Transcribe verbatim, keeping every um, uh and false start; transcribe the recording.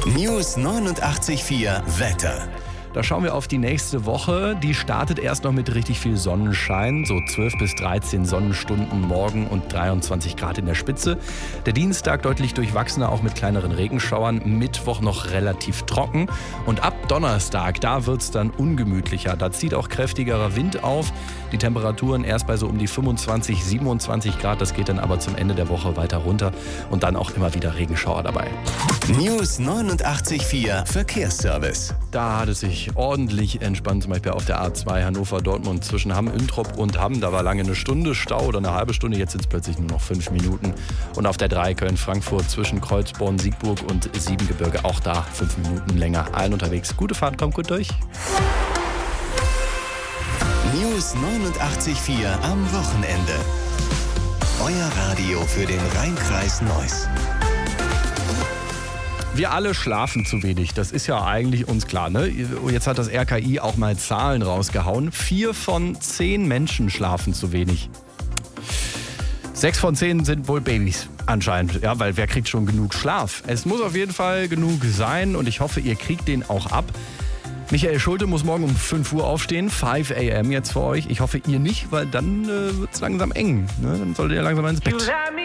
News neunundachtzig Komma vier Wetter. Da schauen wir auf die nächste Woche. Die startet erst noch mit richtig viel Sonnenschein, so zwölf bis dreizehn Sonnenstunden morgen und dreiundzwanzig Grad in der Spitze. Der Dienstag deutlich durchwachsener, auch mit kleineren Regenschauern. Mittwoch noch relativ trocken. Und ab Donnerstag, da wird es dann ungemütlicher. Da zieht auch kräftigerer Wind auf. Die Temperaturen erst bei so um die fünfundzwanzig, siebenundzwanzig Grad. Das geht dann aber zum Ende der Woche weiter runter. Und dann auch immer wieder Regenschauer dabei. News neunundachtzig Komma vier Verkehrsservice. Da hat es sich ordentlich entspannt, zum Beispiel auf der A zwei Hannover-Dortmund zwischen Hamm-Üntrop und Hamm. Da war lange eine Stunde Stau oder eine halbe Stunde, jetzt sind es plötzlich nur noch fünf Minuten. Und auf der drei Köln-Frankfurt zwischen Kreuzborn, Siegburg und Siebengebirge, auch da fünf Minuten länger. Allen unterwegs. Gute Fahrt, kommt gut durch. News neunundachtzig Komma vier am Wochenende. Euer Radio für den Rhein-Kreis Neuss. Wir alle schlafen zu wenig, das ist ja eigentlich uns klar, ne? Jetzt hat das R K I auch mal Zahlen rausgehauen. Vier von zehn Menschen schlafen zu wenig. Sechs von zehn sind wohl Babys anscheinend, ja, weil wer kriegt schon genug Schlaf? Es muss auf jeden Fall genug sein und ich hoffe, ihr kriegt den auch ab. Michael Schulte muss morgen um fünf Uhr aufstehen, fünf a m jetzt für euch. Ich hoffe, ihr nicht, weil dann äh, wird es langsam eng, ne? Dann solltet ihr langsam ins Bett.